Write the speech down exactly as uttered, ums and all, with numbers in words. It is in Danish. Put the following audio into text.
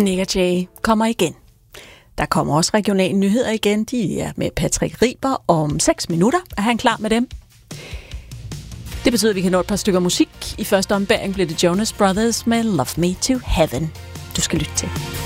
Nick og Jay kommer igen. Der kommer også regionale nyheder igen. De er med Patrick Riber. Om seks minutter er han klar med dem. Det betyder, at vi kan nå et par stykker musik. I første ombæring bliver det Jonas Brothers med Love Me to Heaven. Du skal lytte til.